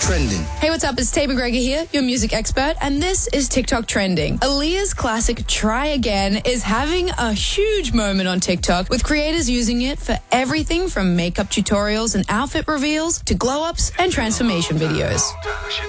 Trending. Hey, what's up? It's Tay McGregor here, your music expert, and this is TikTok Trending. Aaliyah's classic Try Again is having a huge moment on TikTok, with creators using it for everything from makeup tutorials and outfit reveals to glow-ups and transformation videos.